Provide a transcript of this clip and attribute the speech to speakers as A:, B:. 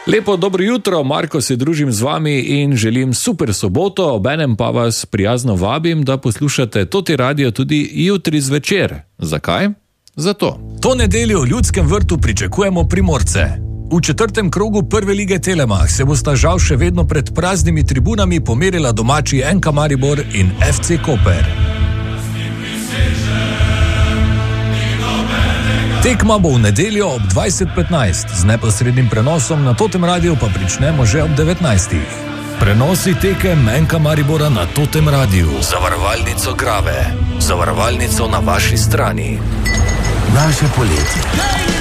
A: Lepo dobro jutro, Marko se družim z vami in želim super soboto, obenem pa vas prijazno vabim, da poslušate Toti radio tudi jutri zvečer. Zakaj? Zato.
B: To nedeljo v Ljudskem vrtu pričakujemo Primorce. V 4. krogu prve lige Telemach se bosta žal še vedno pred praznimi tribunami pomerila domači NK Maribor in FC Koper. Tekma bo v nedeljo ob 20:15, z neposrednim prenosom na Totem radiju pa pričnemo že ob 19. Prenosi tekem NK Maribora na Totem radiju. Zavarovalnico Grave. Zavarovalnico na vaši strani.
C: Naše poletje.